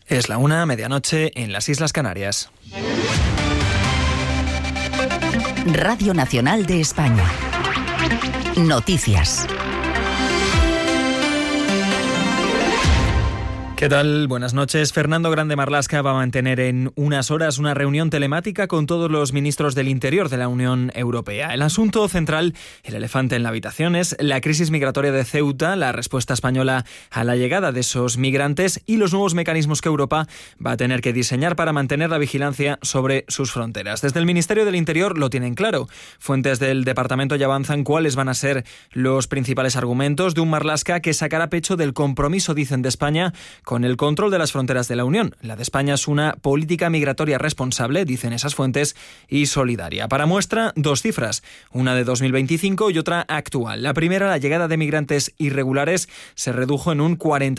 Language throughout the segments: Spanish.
Es la 1:00, medianoche, en las Islas Canarias. Radio Nacional de España. Noticias. ¿Qué tal? Buenas noches. Fernando Grande Marlaska va a mantener en unas horas una reunión telemática con todos los ministros del Interior de la Unión Europea. El asunto central, el elefante en la habitación, es la crisis migratoria de Ceuta, la respuesta española a la llegada de esos migrantes y los nuevos mecanismos que Europa va a tener que diseñar para mantener la vigilancia sobre sus fronteras. Desde el Ministerio del Interior lo tienen claro. Fuentes del departamento ya avanzan cuáles van a ser los principales argumentos de un Marlaska que sacará pecho del compromiso, dicen, de España con el control de las fronteras de la Unión. La de España es una política migratoria responsable, dicen esas fuentes, y solidaria. Para muestra, dos cifras, una de 2025 y otra actual. La primera, la llegada de migrantes irregulares se redujo en un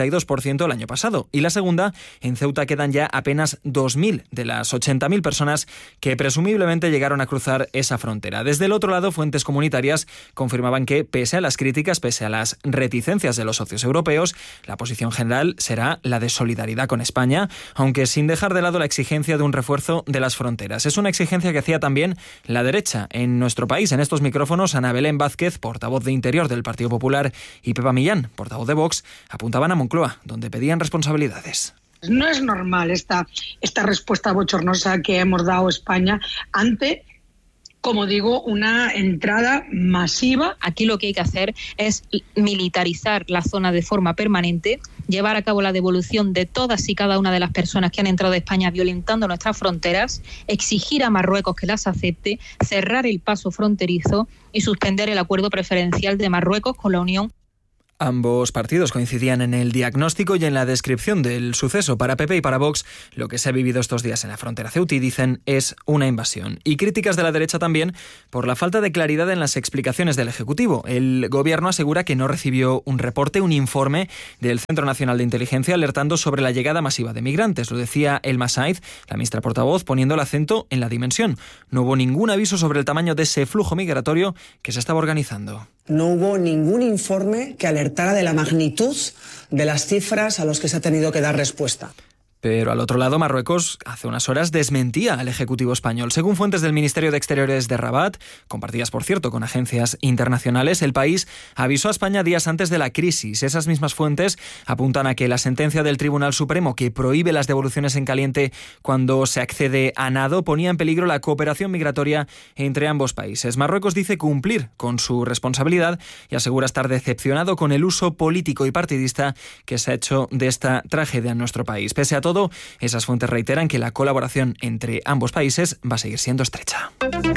42% el año pasado. Y la segunda, en Ceuta quedan ya apenas 2.000 de las 80.000 personas que presumiblemente llegaron a cruzar esa frontera. Desde el otro lado, fuentes comunitarias confirmaban que, pese a las críticas, pese a las reticencias de los socios europeos, la posición general será la de solidaridad con España, aunque sin dejar de lado la exigencia de un refuerzo de las fronteras. Es una exigencia que hacía también la derecha en nuestro país. En estos micrófonos, Ana Belén Vázquez, portavoz de Interior del Partido Popular, y Pepa Millán, portavoz de Vox, apuntaban a Moncloa, donde pedían responsabilidades. No es normal esta respuesta bochornosa que hemos dado España ante, como digo, una entrada masiva. Aquí lo que hay que hacer es militarizar la zona de forma permanente, llevar a cabo la devolución de todas y cada una de las personas que han entrado a España violentando nuestras fronteras, exigir a Marruecos que las acepte, cerrar el paso fronterizo y suspender el acuerdo preferencial de Marruecos con la Unión. Ambos partidos coincidían en el diagnóstico y en la descripción del suceso. Para PP y para Vox, lo que se ha vivido estos días en la frontera ceutí, dicen, es una invasión. Y críticas de la derecha también por la falta de claridad en las explicaciones del Ejecutivo. El Gobierno asegura que no recibió un reporte, un informe del Centro Nacional de Inteligencia alertando sobre la llegada masiva de migrantes. Lo decía Elma Sainz, la ministra portavoz, poniendo el acento en la dimensión. No hubo ningún aviso sobre el tamaño de ese flujo migratorio que se estaba organizando. No hubo ningún informe que alertara de la magnitud de las cifras a los que se ha tenido que dar respuesta. Pero al otro lado, Marruecos hace unas horas desmentía al Ejecutivo español. Según fuentes del Ministerio de Exteriores de Rabat, compartidas por cierto con agencias internacionales, el país avisó a España días antes de la crisis. Esas mismas fuentes apuntan a que la sentencia del Tribunal Supremo que prohíbe las devoluciones en caliente cuando se accede a nado ponía en peligro la cooperación migratoria entre ambos países. Marruecos dice cumplir con su responsabilidad y asegura estar decepcionado con el uso político y partidista que se ha hecho de esta tragedia en nuestro país. Pese a todo, esas fuentes reiteran que la colaboración entre ambos países va a seguir siendo estrecha.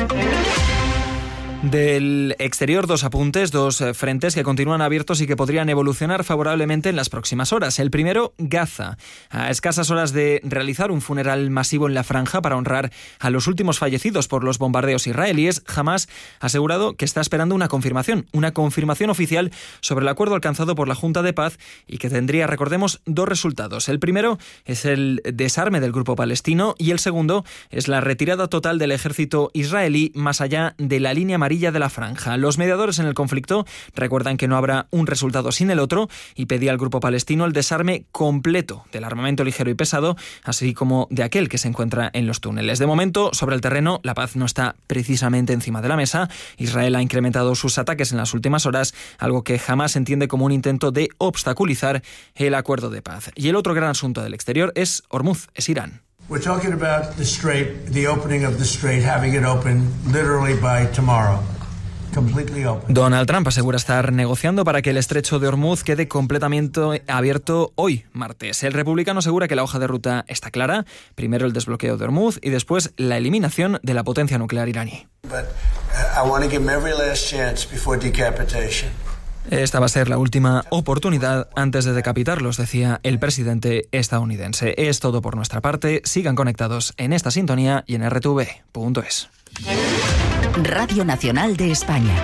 Del exterior, dos apuntes, dos frentes que continúan abiertos y que podrían evolucionar favorablemente en las próximas horas. El primero, Gaza. A escasas horas de realizar un funeral masivo en la franja para honrar a los últimos fallecidos por los bombardeos israelíes, Hamás ha asegurado que está esperando una confirmación oficial sobre el acuerdo alcanzado por la Junta de Paz y que tendría, recordemos, dos resultados. El primero es el desarme del grupo palestino y el segundo es la retirada total del ejército israelí más allá de la línea amarilla de la franja. Los mediadores en el conflicto recuerdan que no habrá un resultado sin el otro y pedía al grupo palestino el desarme completo del armamento ligero y pesado, así como de aquel que se encuentra en los túneles. De momento, sobre el terreno, la paz no está precisamente encima de la mesa. Israel ha incrementado sus ataques en las últimas horas, algo que jamás entiende como un intento de obstaculizar el acuerdo de paz. Y el otro gran asunto del exterior es Hormuz, es Irán. We're talking about the strait, the opening of the strait, having it open literally by tomorrow. Completely open. Donald Trump asegura estar negociando para que el estrecho de Hormuz quede completamente abierto hoy, martes. El republicano asegura que la hoja de ruta está clara. Primero el desbloqueo de Hormuz y después la eliminación de la potencia nuclear iraní. But I want to give them every last chance before decapitation. Esta va a ser la última oportunidad antes de decapitarlos, decía el presidente estadounidense. Es todo por nuestra parte. Sigan conectados en esta sintonía y en rtv.es. Radio Nacional de España.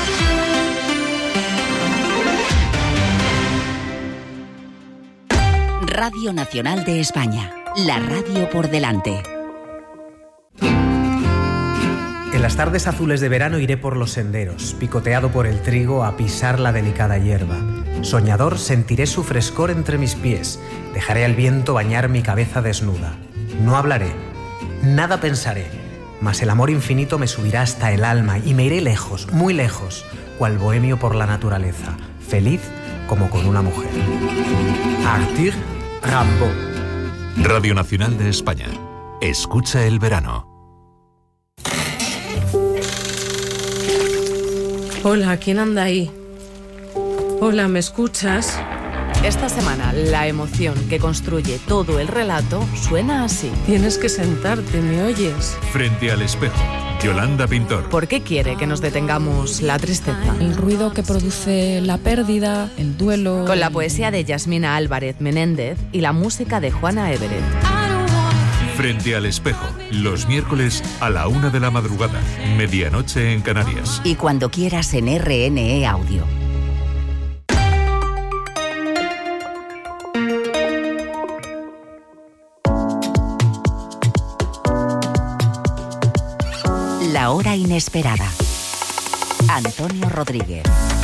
Radio Nacional de España. La radio por delante. En las tardes azules de verano iré por los senderos, picoteado por el trigo a pisar la delicada hierba. Soñador sentiré su frescor entre mis pies, dejaré al viento bañar mi cabeza desnuda. No hablaré, nada pensaré, mas el amor infinito me subirá hasta el alma y me iré lejos, muy lejos, cual bohemio por la naturaleza, feliz como con una mujer. Arthur Rimbaud. Radio Nacional de España. Escucha el verano. Hola, ¿quién anda ahí? Hola, ¿me escuchas? Esta semana, la emoción que construye todo el relato suena así. Tienes que sentarte, ¿me oyes? Frente al espejo, Yolanda Pintor. ¿Por qué quiere que nos detengamos la tristeza? El ruido que produce la pérdida, el duelo... Con la poesía de Yasmina Álvarez Menéndez y la música de Juana Everett. Frente al espejo, los miércoles a la 1 de la madrugada, medianoche en Canarias. Y cuando quieras en RNE Audio. La hora inesperada. Antonio Rodríguez.